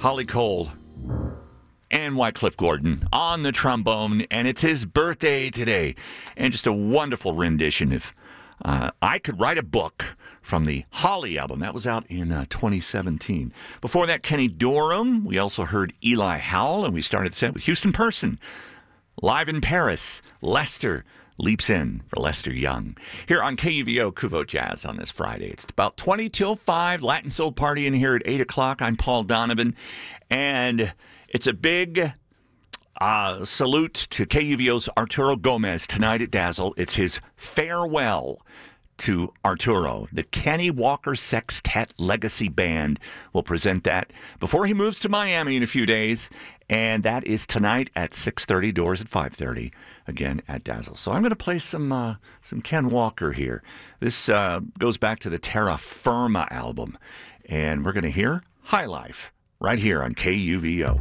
Holly Cole and Wycliffe Gordon on the trombone, and it's his birthday today. And just a wonderful rendition of I Could Write a Book from the Holly album. That was out in 2017. Before that, Kenny Dorham. We also heard Eli Howell, and we started the set with Houston Person. Live in Paris, Lester leaps in for Lester Young. Here on KUVO Kuvo Jazz on this Friday. It's about 20 till 5, Latin Soul Party in here at 8 o'clock. I'm Paul Donovan, and it's a big salute to KUVO's Arturo Gomez tonight at Dazzle. It's his farewell to Arturo. The Kenny Walker Sextet Legacy Band will present that before he moves to Miami in a few days, and that is tonight at 6:30, doors at 5:30, again at Dazzle. So I'm going to play some Ken Walker here. This goes back to the Terra Firma album, and we're going to hear High Life right here on KUVO.